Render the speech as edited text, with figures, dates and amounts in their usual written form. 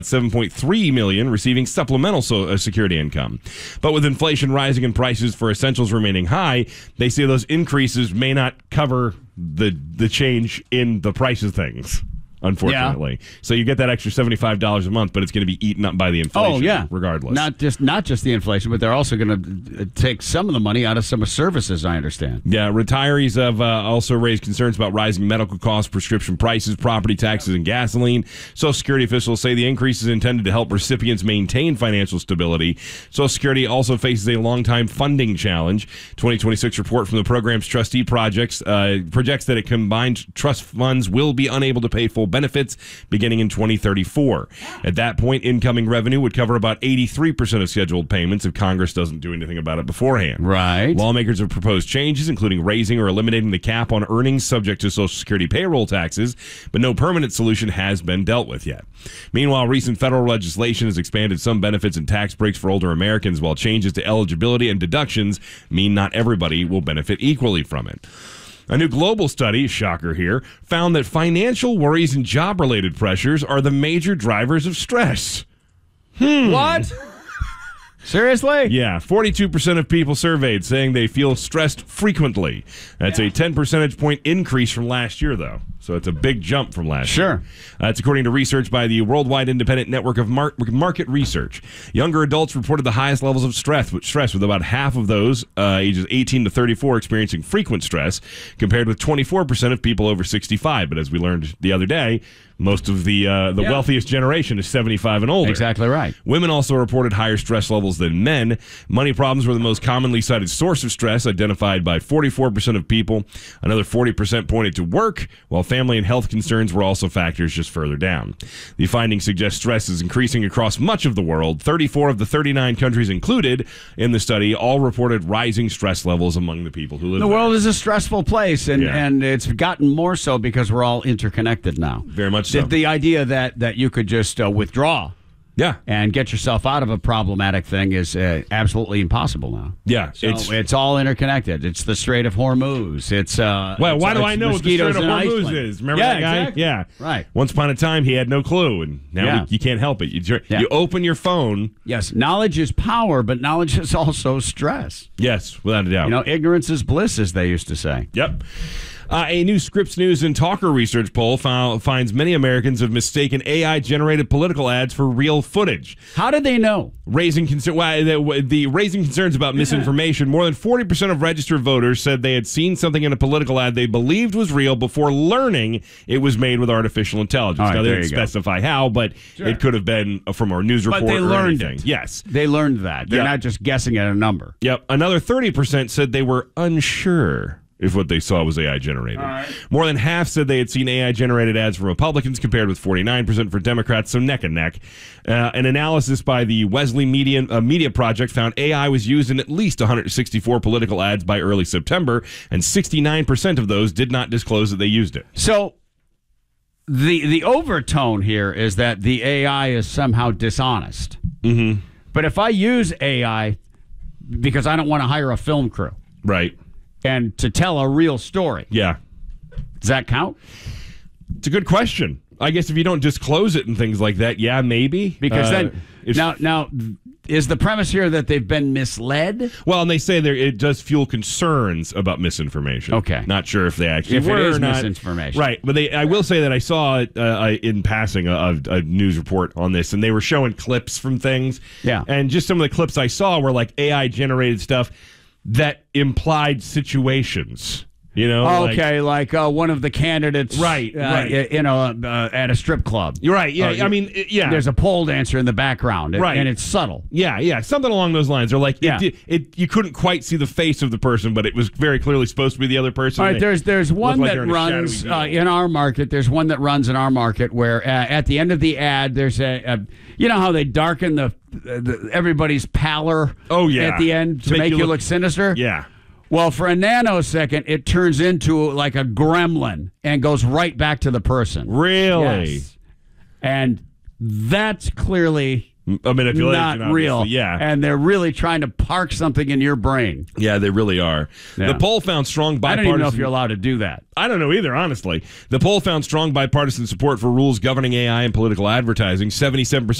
7.3 million receiving supplemental security income. But with inflation rising and prices for essentials remaining high, they say those increases may not cover the change in the price of things, unfortunately. Yeah. So you get that extra $75 a month, but it's going to be eaten up by the inflation regardless. Not just the inflation, but they're also going to take some of the money out of some of services, I understand. Yeah, retirees have also raised concerns about rising medical costs, prescription prices, property taxes, and gasoline. Social Security officials say the increase is intended to help recipients maintain financial stability. Social Security also faces a long-time funding challenge. 2026 report from the program's trustee projects projects that a combined trust funds will be unable to pay full benefits beginning in 2034. At that point, incoming revenue would cover about 83% of scheduled payments if Congress doesn't do anything about it beforehand. Right. Lawmakers have proposed changes, including raising or eliminating the cap on earnings subject to Social Security payroll taxes, but no permanent solution has been dealt with yet. Meanwhile, recent federal legislation has expanded some benefits and tax breaks for older Americans, while changes to eligibility and deductions mean not everybody will benefit equally from it. A new global study, shocker here, found that financial worries and job-related pressures are the major drivers of stress. What? Seriously? Yeah, 42% of people surveyed saying they feel stressed frequently. That's a 10 percentage point increase from last year, though. So it's a big jump from last year. That's according to research by the Worldwide Independent Network of Market Research. Younger adults reported the highest levels of stress, with about half of those ages 18 to 34 experiencing frequent stress, compared with 24% of people over 65. But as we learned the other day, most of the wealthiest generation is 75 and older. Exactly right. Women also reported higher stress levels than men. Money problems were the most commonly cited source of stress, identified by 44% of people. Another 40% pointed to work, while family and health concerns were also factors just further down. The findings suggest stress is increasing across much of the world. 34 of the 39 countries included in the study all reported rising stress levels among the people who live there. The world is a stressful place, and it's gotten more so because we're all interconnected now. Very much so. The idea that you could just withdraw and get yourself out of a problematic thing is absolutely impossible now. Yeah. So it's all interconnected. It's the Strait of Hormuz. It's why do I know what the Strait of Hormuz is? Remember that guy? Exactly. Yeah. Right. Once upon a time, he had no clue, and now you can't help it. You open your phone. Yes, knowledge is power, but knowledge is also stress. Yes, without a doubt. Ignorance is bliss, as they used to say. Yep. A new Scripps News and Talker research poll finds many Americans have mistaken AI-generated political ads for real footage. How did they know? Raising concerns about misinformation. More than 40% of registered voters said they had seen something in a political ad they believed was real before learning it was made with artificial intelligence. Right, now, they didn't specify how, but it could have been from our news report. But they learned anything. it. Yes. They learned that. They're not just guessing at a number. Yep. Another 30% said they were unsure if what they saw was AI-generated. Right. More than half said they had seen AI-generated ads from Republicans, compared with 49% for Democrats, so neck and neck. An analysis by the Wesley Media Project found AI was used in at least 164 political ads by early September, and 69% of those did not disclose that they used it. So the overtone here is that the AI is somehow dishonest. Mm-hmm. But if I use AI because I don't want to hire a film crew. Right. And to tell a real story. Yeah. Does that count? It's a good question. I guess if you don't disclose it and things like that, yeah, maybe. Because then, now, is the premise here that they've been misled? Well, and they say it does fuel concerns about misinformation. Okay. Not sure if they actually if were it is or not. misinformation. Right. But I will say that I saw in passing a news report on this, and they were showing clips from things. Yeah. And just some of the clips I saw were like AI-generated stuff that implied situations. Like one of the candidates, right, at a strip club. You're right. Yeah, There's a pole dancer in the background, right, and it's subtle. Yeah, something along those lines. Or like, you couldn't quite see the face of the person, but it was very clearly supposed to be the other person. All right, there's one that runs in our market. There's one that runs in our market where at the end of the ad, there's you know how they darken the everybody's pallor. Oh yeah, at the end to make you look sinister. Yeah. Well, for a nanosecond, it turns into like a gremlin and goes right back to the person. Really? Yes. And that's clearly A manipulation, not obviously. real. Yeah. And they're really trying to park something in your brain. Yeah, they really are. Yeah. The poll found strong bipartisan... I don't even know if you're allowed to do that. I don't know either, honestly. The poll found strong bipartisan support for rules governing AI and political advertising. 77%